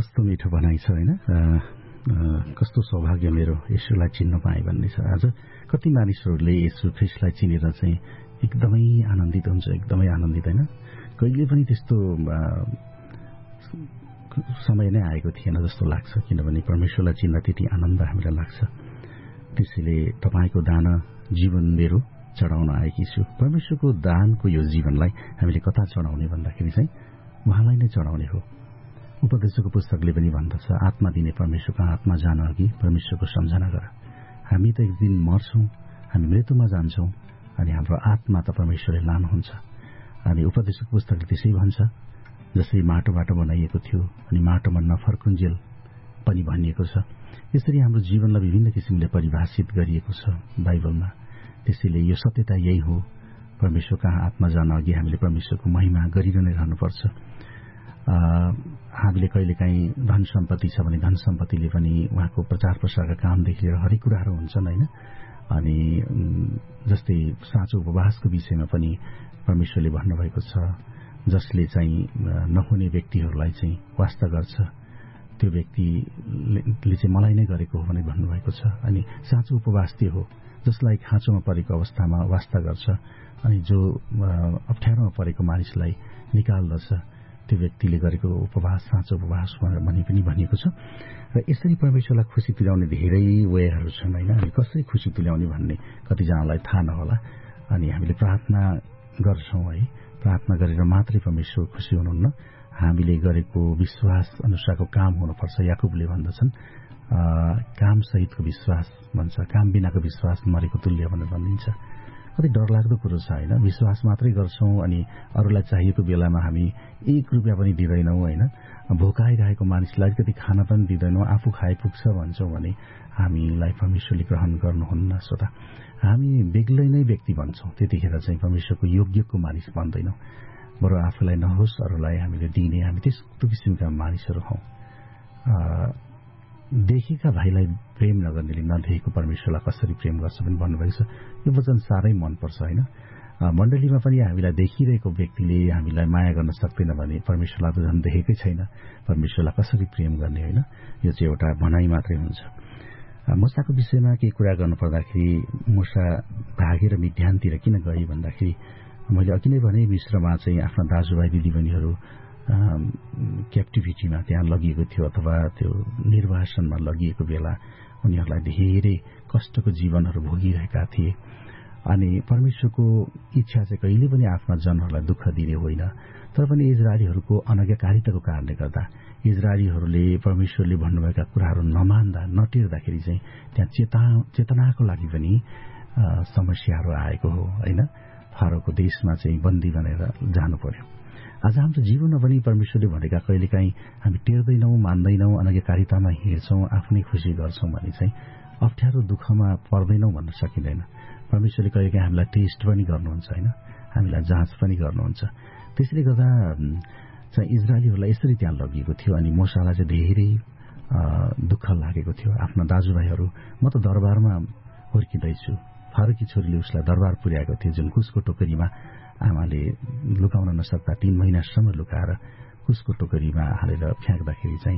कस्तो मिठो भनाइ छ होइन। कस्तो सौभाग्य मेरो यसुलाई चिन्न पाएँ भन्ने छ। आज कति मानिसहरूले यसु ख्रीष्टलाई चिनेर चाहिँ एकदमै आनन्दित हुन्छ, एकदमै आनन्दित होइन। कहिले पनि त्यस्तो समय नै आएको थिएन जस्तो लाग्छ, किनभने परमेश्वरलाई चिन्न त्यति आनन्द हामीलाई लाग्छ। त्यसैले तपाईँको दान जीवन मेरो चढाउन आएकी छु। परमेश्वरको दानको यो जीवनलाई हामीले कता चढाउने भन्दाखेरि चाहिँ उहाँलाई नै चढाउने हो। उपदेशको पुस्तकले पनि भन्दछ, आत्मा दिने परमेश्वरको आत्मा जान अघि परमेश्वरको सम्झना गर। हामी त एक दिन मर्छौं, हामी मृत्युमा जान्छौं, अनि हाम्रो आत्मा त परमेश्वरले लानुहुन्छ। अनि उपदेशको पुस्तकले त्यसै भन्छ, जसरी माटोबाट बनाइएको थियो अनि माटोमा नफर्कुन्जेल पनि भनिएको छ, यसरी हाम्रो जीवनलाई विभिन्न किसिमले परिभाषित गरिएको छ बाइबलमा। त्यसैले यो सत्यता यही हो, परमेश्वर कहाँ आत्मा जान अघि हामीले परमेश्वरको महिमा गरिरहनै रहनुपर्छ। हामीले कहिलेकाहीँ धन सम्पत्ति छ भने धन सम्पत्तिले पनि उहाँको प्रचार प्रसारका कामदेखि लिएर हरेक कुराहरू हुन्छन् होइन। अनि जस्तै साँचो उपवासको विषयमा पनि परमेश्वरले भन्नुभएको छ, जसले चाहिँ नहुने व्यक्तिहरूलाई चाहिँ वास्ता गर्छ, त्यो व्यक्तिले चाहिँ मलाई नै गरेको हो भने भन्नुभएको छ। अनि साँचो उपवास त्यो हो जसलाई खाँचोमा परेको अवस्थामा वास्ता गर्छ, अनि जो अप्ठ्यारोमा परेको मानिसलाई निकाल्दछ, त्यो व्यक्तिले गरेको उपवास साँचो उपवास भनी पनि भनिएको छ। र यसरी परमेश्वरलाई खुसी तुल्याउने धेरै वेहरू छन् होइन। हामी कसरी खुसी तुल्याउने भन्ने कतिजनालाई थाहा नहोला। अनि हामीले प्रार्थना गर्छौँ है, प्रार्थना गरेर मात्रै परमेश्वर खुसी हुनुहुन्न, हामीले गरेको विश्वास अनुसारको काम हुनुपर्छ। याकुबले भन्दछन्, काम सहितको विश्वास भन्छ, काम बिनाको विश्वास मरेको तुल्य भनेर भनिन्छ। कति डरलाग्दो कुरो छ होइन। विश्वास मात्रै गर्छौं अनि अरूलाई चाहिएको बेलामा हामी 1 रुपियाँ पनि दिँदैनौँ होइन। भोकाइरहेको मानिसलाई अलिकति खाना पनि दिँदैनौँ, आफू खाए पुग्छ भन्छौँ भने हामीलाई परमेश्वरले ग्रहण गर्नुहुन्न। श्रोता, हामी बेग्लै नै व्यक्ति भन्छौँ, त्यतिखेर चाहिँ परमेश्वरको योग्यको मानिस भन्दैनौँ। बरु आफूलाई नहोस् अरूलाई हामीले दिने, हामी त्यस्तो किसिमका मानिसहरू हौं। देखेका भाइलाई प्रेम नगर्नेले नदेखेको परमेश्वरलाई कसरी प्रेम गर्छ पनि भन्नुभएको छ। यो वचन साह्रै मनपर्छ होइन। मण्डलीमा पनि हामीलाई देखिरहेको व्यक्तिले हामीलाई माया गर्न सक्दैन भने परमेश्वरलाई त झन् देखेकै छैन, परमेश्वरलाई कसरी प्रेम गर्ने होइन। यो चाहिँ एउटा भनाइ मात्रै हुन्छ। मूसाको विषयमा केही कुरा गर्नु पर्दाखेरि, मूसा भागेर मिद्यानतिर किन गए भन्दाखेरि, मैले अघि नै भने मिश्रमा चाहिँ आफ्ना दाजुभाइ दिदीबहिनीहरू क्याप्टिभिटीमा त्यहाँ लगिएको थियो अथवा त्यो निर्वासनमा लगिएको बेला उनीहरूलाई धेरै कष्टको जीवनहरू भोगिरहेका थिए। अनि परमेश्वरको इच्छा चाहिँ कहिले पनि आफ्ना जनहरूलाई दुःख दिने होइन। तर पनि इजरायलीहरूको अनज्ञाकारिताको कारणले गर्दा, इजरायलीहरूले परमेश्वरले भन्नुभएका कुराहरू नमान्दा नटेर्दाखेरि चाहिँ त्यहाँ चेतनाको लागि पनि समस्याहरू आएको हो होइन। फारोको देशमा चाहिँ बन्दी बनेर जानु पर्यो। आज हाम्रो जीवनमा पनि परमेश्वरले भनेका कहिलेकाहीँ हामी टेर्दैनौँ, मान्दैनौँ, अनज्ञाकारितामा हिँड्छौँ, आफ्नै खुसी गर्छौँ भने चाहिँ अप्ठ्यारो दुःखमा पर्दैनौँ भन्न सकिँदैन। परमेश्वरले कहिलेकाहीँ हामीलाई टेस्ट पनि गर्नुहुन्छ होइन, हामीलाई जाँच पनि गर्नुहुन्छ। त्यसैले गर्दा चाहिँ इजरायलीहरूलाई यसरी त्यहाँ लगिएको थियो। अनि मूसालाई चाहिँ धेरै दुःख लागेको थियो। आफ्ना दाजुभाइहरू, म त दरबारमा हुर्किँदैछु, फारूकी छोरीले उसलाई दरबार पुर्याएको थियो, जुन कुसको टोकरीमा आमाले लुकाउन नसक्दा 3 महिनासम्म लुकाएर कुसको टोकरीमा हालेर फ्याँक्दाखेरि चाहिँ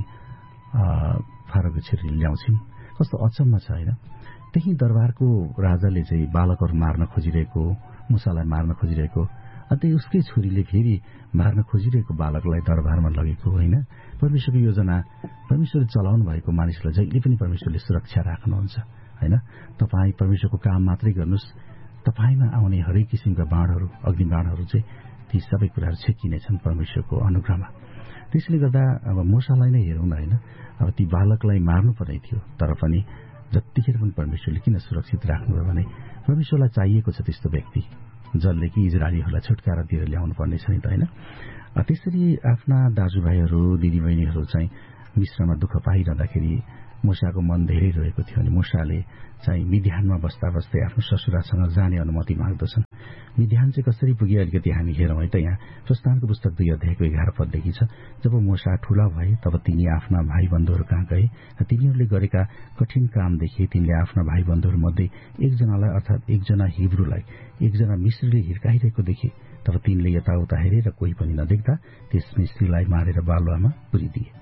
फारूकी छोरीले ल्याउँछिन्। कस्तो अचम्म छ होइन। त्यही दरबारको राजाले चाहिँ बालकहरू मार्न खोजिरहेको, मूसालाई मार्न खोजिरहेको, अनि उसकै छोरीले फेरि मार्न खोजिरहेको बालकलाई दरबारमा लगेको होइन। परमेश्वरको योजना, परमेश्वरले चलाउनु भएको मानिसलाई जहिले पनि परमेश्वरले सुरक्षा राख्नुहुन्छ होइन। तपाईँ परमेश्वरको काम मात्रै गर्नुहोस्, तपाईमा आउने हरेक किसिमका बाणहरू, अग्नि बाणहरू चाहिँ ती सबै कुराहरू छेकिनेछन् परमेश्वरको अनुग्रहमा। त्यसले गर्दा अब मूसालाई नै हेरौँ न होइन। अब ती बालकलाई मार्नु पर्ने थियो, तर पनि जतिखेर पनि परमेश्वरले किन सुरक्षित राख्नुभयो भने परमेश्वरलाई चाहिएको छ त्यस्तो व्यक्ति जसले कि इजरायलीहरूलाई छुटकारा दिएर ल्याउनु पर्ने छ नि त होइन। त्यसरी आफ्ना दाजुभाइहरू दिदीबहिनीहरू चाहिँ मिश्रमा दुःख पाइरहँदाखेरि मूसाको मन धेरै रोएको थियो। अनि मूसाले चाहिँ मिद्यानमा बस्दा बस्दै आफ्नो ससुरासँग जाने अनुमति माग्दछन्। मिद्यान चाहिँ कसरी पुगे अलिकति हामी हेरौँ है त। यहाँ प्रस्थानको पुस्तक 2 अध्यायको 11 पददेखि छ, जब मूसा ठूला भए तब तिनी आफ्ना भाइ बन्धुहरू कहाँ गए र तिनीहरूले गरेका कठिन काम देखे। तिनले आफ्ना भाइ बन्धुहरू मध्ये एकजनालाई अर्थात एकजना हिब्रूलाई एकजना मिश्रीले हिर्काइरहेको देखे। तब तिनले यताउता हेरे र कोही पनि नदेख्दा त्यस मिश्रीलाई मारेर बालुवामा पुरिदिए।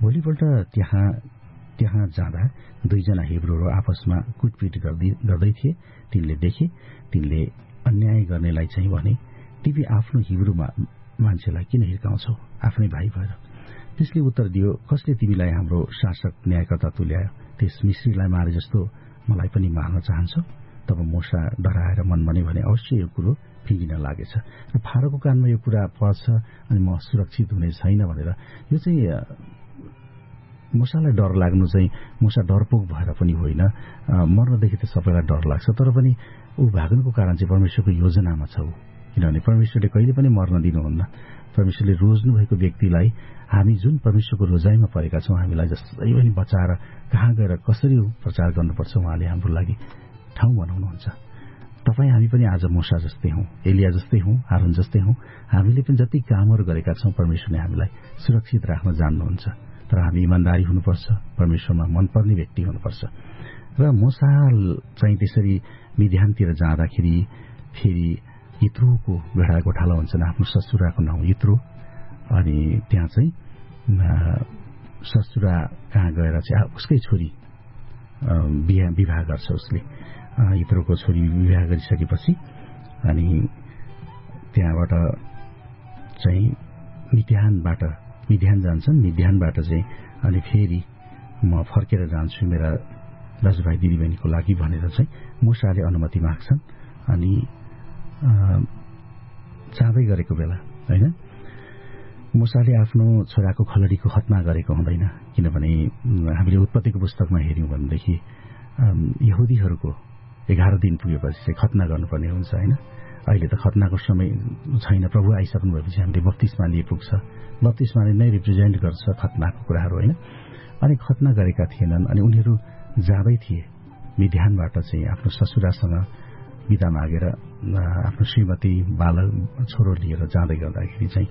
भोलिपल्ट त्यहाँ जाँदा दुईजना हिब्रूहरू आपसमा कुटपिट गर्दै थिए। तिनले देखे, तिनले अन्याय गर्नेलाई चाहिँ भने, तिमी आफ्नो हिब्रू मान्छेलाई किन हिर्काउँछौ आफ्नै भाइ भएर? त्यसले उत्तर दियो, कसले तिमीलाई हाम्रो शासक न्यायकर्ता तुल्यायो? त्यस मिश्रीलाई मारे जस्तो मलाई पनि मार्न चाहन्छौ? तब मूसा डराएर मनमा नै भने, अवश्य यो कुरो फिँगिन लागेछ र फारोको कानमा यो कुरा पर्छ अनि म सुरक्षित हुने छैन भनेर। यो चाहिँ मूसालाई डर लाग्नु चाहिँ मूसा डरपोक भएर पनि होइन, मर्नदेखि त सबैलाई डर लाग्छ, तर पनि ऊ भाग्नुको कारण चाहिँ परमेश्वरको योजनामा छ। किनभने परमेश्वरले कहिले पनि मर्न दिनुहुन्न। परमेश्वरले रोज्नु भएको व्यक्तिलाई हामी जुन परमेश्वरको रोजाइमा परेका छौँ, हामीलाई जसै पनि बचाएर कहाँ गएर कसरी प्रचार गर्नुपर्छ उहाँले हाम्रो लागि ठाउँ बनाउनुहुन्छ। तपाईँ हामी पनि आज मूसा जस्तै हौँ, एलिया जस्तै हौँ, हारून जस्तै हौँ। हामीले पनि जति कामहरू गरेका छौँ परमेश्वरले हामीलाई सुरक्षित राख्न जान्नुहुन्छ, तर हामी इमान्दारी हुनुपर्छ, परमेश्वरमा मनपर्ने व्यक्ति हुनुपर्छ। र मूसा चाहिँ त्यसरी मिद्यानतिर जाँदाखेरि फेरि यत्रोको भेडा गोठाला हुन्छन्, आफ्नो ससुराको नाउँ यत्रो, अनि त्यहाँ चाहिँ ससुरा कहाँ गएर चाहिँ उसकै छोरी विवाह गर्छ। उसले यत्रोको छोरी विवाह गरिसकेपछि अनि त्यहाँबाट चाहिँ मिद्यान जान्छन्। मिद्यानबाट चाहिँ अनि फेरि म फर्केर जान्छु मेरा दाजुभाइ दिदीबहिनीको लागि भनेर चाहिँ मूसाले अनुमति माग्छन्। अनि जाँदै गरेको बेला होइन, मूसाले आफ्नो छोराको खलडीको खतना गरेको हुँदैन, किनभने हामीले उत्पत्तिको पुस्तकमा हेऱ्यौँ भनेदेखि यहुदीहरूको 11 दिन पुगेपछि चाहिँ खतना गर्नुपर्ने हुन्छ होइन। अहिले त खतनाको समय छैन, प्रभु आइसक्नु भएपछि हामीले बप्तिस्मा लिए पुग्छ। बप्तिस्माले नै रिप्रेजेन्ट गर्छ खतनाको कुराहरू होइन। अनि खतना गरेका थिएनन्, अनि उनीहरू जाँदै थिए मिद्यानबाट चाहिँ आफ्नो ससुरासँग बिदा मागेर आफ्नो श्रीमती बालक छोरो लिएर जाँदै गर्दाखेरि चाहिँ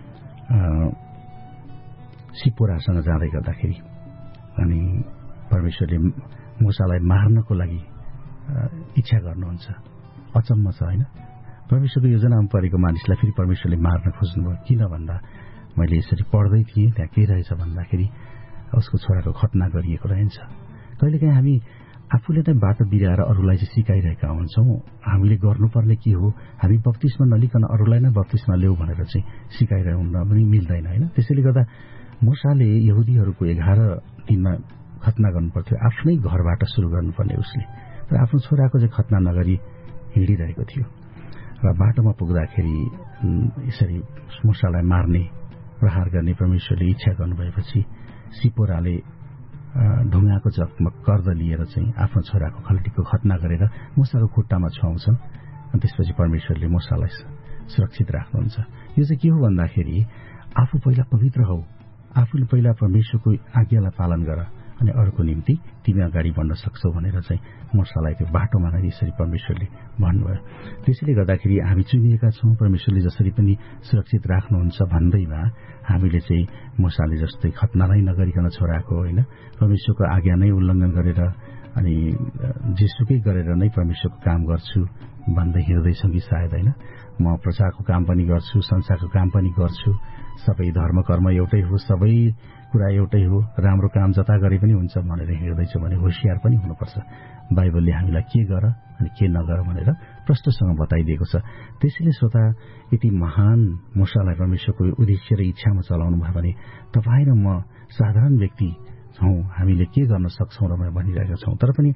सिपोरासँग जाँदै गर्दाखेरि अनि परमेश्वरले मूसालाई मार्नको लागि इच्छा गर्नुहुन्छ। अचम्म छ होइन, परमेश्वरको योजनामा परेको मानिसलाई फेरि परमेश्वरले मार्न खोज्नुभयो। किन भन्दा मैले यसरी पढ्दै थिएँ, त्यहाँ के रहेछ भन्दाखेरि उसको छोराको खतना गरिएको रहन्छ। कहिलेकाहीँ हामी आफूले नै बाटो बिराएर अरूलाई चाहिँ सिकाइरहेका हुन्छौँ। हामीले गर्नुपर्ने के हो, हामी बप्तिस्मा नलिकन अरूलाई नै बप्तिस्मा ल्याऊ भनेर चाहिँ सिकाइरहनु पनि मिल्दैन होइन। त्यसैले गर्दा मूसाले यहुदीहरूको 11 दिनमा खतना गर्नुपर्थ्यो, आफ्नै घरबाट सुरु गर्नुपर्ने उसले, तर आफ्नो छोराको चाहिँ खतना नगरी हिँडिरहेको थियो। र बाटोमा पुग्दाखेरि यसरी मूसालाई मार्ने प्रहार गर्ने परमेश्वरले इच्छा गर्नुभएपछि सिपोराले ढुङ्गाको जगमा कर्द लिएर चाहिँ आफ्नो छोराको खलडीको खतना गरेर मूसाको खुट्टामा छुवाउँछन्। अनि त्यसपछि परमेश्वरले मूसालाई सुरक्षित राख्नुहुन्छ। यो चाहिँ के हो भन्दाखेरि आफू पहिला पवित्र हौ, आफूले पहिला परमेश्वरको आज्ञालाई पालन गर, अनि अरूको निम्ति तिमी अगाडि बढ्न सक्छौ भनेर चाहिँ मूसालाई त्यो बाटोमा नै यसरी परमेश्वरले भन्नुभयो। त्यसैले गर्दाखेरि हामी चुनिएका छौँ, परमेश्वरले जसरी पनि सुरक्षित राख्नुहुन्छ भन्दैमा हामीले चाहिँ मूसाले जस्तै खतनालाई नगरिकन छोराको होइन, परमेश्वरको आज्ञा नै उल्लङ्घन गरेर अनि जेसुकै गरेर नै परमेश्वरको काम गर्छु भन्दै हिँड्दैछौँ कि सायद होइन। म प्रचारको काम पनि गर्छु, संसारको काम पनि गर्छु, सबै धर्म कर्म एउटै हो, सबै कुरा एउटै हो, राम्रो काम जता गरे पनि हुन्छ भनेर हिँड्दैछु भने होसियार पनि हुनुपर्छ। बाइबलले हामीलाई के गर अनि के नगर भनेर प्रष्टसँग बताइदिएको छ। त्यसैले श्रोता, यति महान मूसालाई परमेश्वरको उद्देश्य र इच्छामा चलाउनु भयो भने तपाईँ र म साधारण व्यक्ति छौँ, हामीले के गर्न सक्छौँ र भनिरहेका छौँ। तर पनि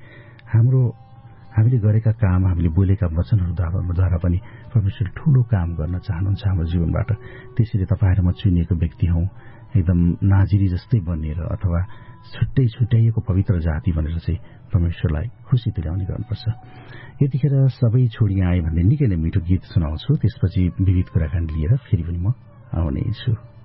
हामीले गरेका काम, हामीले बोलेका वचनहरूद्वारा पनि परमेश्वर ठूलो काम गर्न चाहनुहुन्छ हाम्रो जीवनबाट। त्यसैले तपाईँ र म चुनिएको व्यक्ति हौँ, एकदम नाजिरी जस्तै बनिएर अथवा छुट्याइएको पवित्र जाति भनेर चाहिँ परमेश्वरलाई खुसी तुल्याउने गर्नुपर्छ। यतिखेर सबै छोडी आए भन्ने निकै नै मिठो गीत सुनाउँछु, त्यसपछि विविध कुराकानी लिएर फेरि पनि म आउने छु।